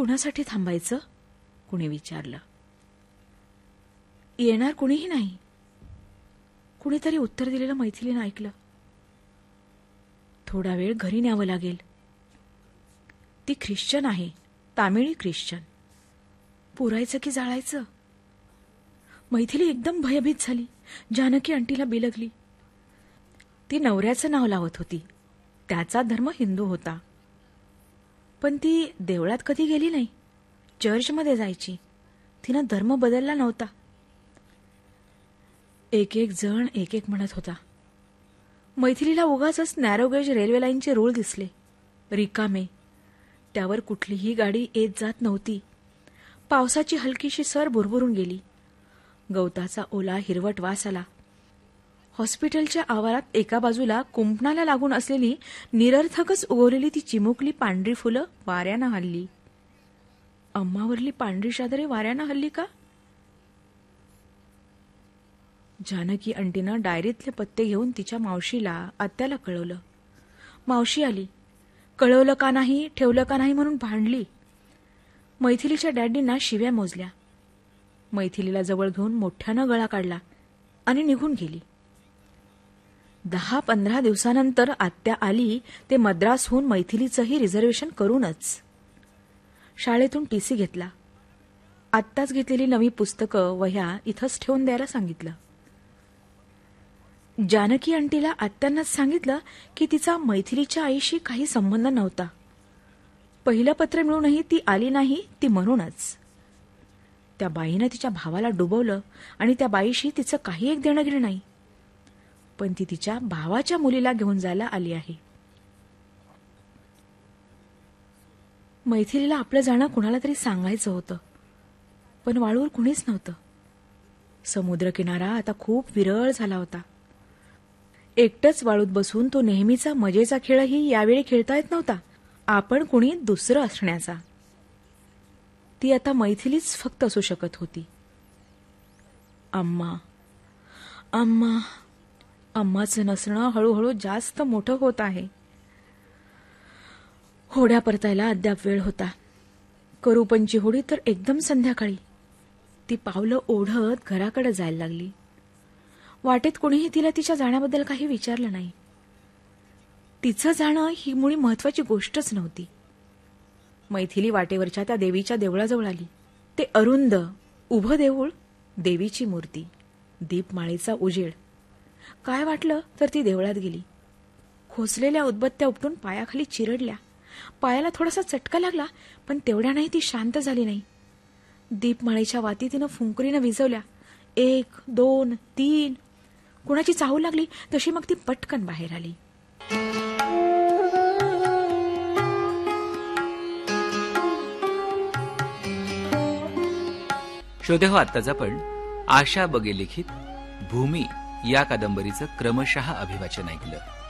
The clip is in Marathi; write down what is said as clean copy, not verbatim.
कुणासाठी थांबायचं? कुणी विचारलं. येणार कुणीही नाही. कुणीतरी उत्तर दिलेलं मैथिलीनं ऐकलं. थोडा वेळ घरी न्यावं लागेल. ती ख्रिश्चन आहे, तामिळी ख्रिश्चन. पुरायचं की जाळायचं? मैथिली एकदम भयभीत झाली. जानकी आंटीला बिलगली. ती नवऱ्याचं नाव लावत होती. त्याचा धर्म हिंदू होता. पण ती देवळात कधी गेली नाही. चर्चमध्ये जायची. तिनं धर्म बदलला नव्हता. एक एक जण एक एक म्हणत होता. मैथिलीला उगाचच नॅरोगेज रेल्वे लाईनचे रूळ दिसले. रिकामे. त्यावर कुठलीही गाडी येत जात नव्हती. पावसाची हलकीशी सर भुरभुरून गेली. गवताचा ओला हिरवट वास आला. हॉस्पिटलच्या आवारात एका बाजूला कुंपणाला लागून असलेली निरर्थकच उगवलेली ती चिमुकली पांढरी फुलं वाऱ्यानं हलली. अम्मावरली पांढरी चादरे वाऱ्यानं हलली का? जानकी आंटीनं डायरीतले पत्ते घेऊन तिच्या मावशीला, आत्याला कळवलं. मावशी आली. कळवलं का नाही, ठेवलं का नाही म्हणून भांडली. मैथिलीच्या डॅडींना शिव्या मोजल्या. मैथिलीला जवळ घेऊन मोठ्यानं गळा काढला आणि निघून गेली. 10-15 दिवसानंतर आत्या आली ते मद्रासहून मैथिलीचंही रिझर्वेशन करूनच. शाळेतून टीसी घेतला. आत्ताच घेतलेली नवी पुस्तकं, वह्या इथंच ठेवून द्यायला सांगितलं. जानकी आंटीला आत्यांनाच सांगितलं की तिचा मैथिलीच्या आईशी काही संबंध नव्हता. पहिलं पत्र मिळूनही ती आली नाही, ती म्हणूनच. त्या बाईनं तिच्या भावाला डुबवलं आणि त्या बाईशी तिचं काही एक देणं घेणं नाही. पण ती तिच्या भावाच्या मुलीला घेऊन जायला आली आहे. मैथिलीला आपलं जाणं कुणाला तरी सांगायचं होतं, पण वाळूवर कुणीच नव्हतं. समुद्रकिनारा आता खूप विरळ झाला होता. एकटंच वाळूत बसून तो नेहमीचा मजेचा खेळही यावेळी खेळता येत नव्हता. आपण कुणी दुसरं असण्याचा. ती आता मैथिलीच फक्त असू शकत होती. अम्मा, अम्मा. अम्माचं नसणं हळूहळू जास्त मोठं होत आहे. होड्या परतायला अद्याप वेळ होता. करूपंची होडी तर एकदम संध्याकाळी. ती पावलं ओढत घराकडे जायला लागली. वाटेत कोणीही तिला तिच्या जाण्याबद्दल काही विचारलं नाही. तिचं जाणं ही मुळी महत्वाची गोष्टच नव्हती. मैथिली वाटेवरच्या त्या देवीच्या देवळाजवळ आली. ते अरुंद, उभं देऊळ, देवीची मूर्ती, दीपमाळेचा उजेड. काय वाटलं तर ती देवळात गेली. खोचलेल्या उदबत्त्या उपटून पायाखाली चिरडल्या. पायाला थोडासा चटका लागला, पण तेवढ्यानेही ती शांत झाली नाही. दीपमाळेच्या वाती तिनं फुंकरीनं विझवल्या. 1, 2, 3. कुणाची चाहूल लागली तशी मग ती पटकन बाहेर आली. श्रोते हो, आत्ताच आपण आशा बगे लिखित भूमी या कादंबरीचं क्रमशः अभिवाचन ऐकलं.